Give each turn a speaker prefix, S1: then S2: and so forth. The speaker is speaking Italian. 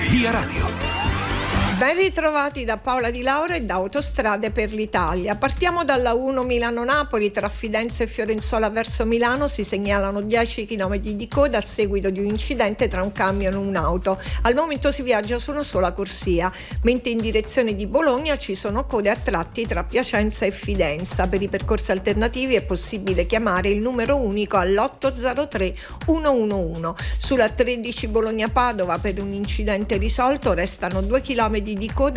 S1: Via Radio.
S2: Ben ritrovati da Paola Di Laura e da Autostrade per l'Italia. Partiamo dalla 1 Milano-Napoli. Tra Fidenza e Fiorenzola verso Milano si segnalano 10 km di coda a seguito di un incidente tra un camion e un'auto. Al momento si viaggia su una sola corsia, mentre in direzione di Bologna ci sono code a tratti tra Piacenza e Fidenza. Per i percorsi alternativi è possibile chiamare il numero unico all'803 111. Sulla 13 Bologna-Padova, per un incidente risolto, restano 2 km di coda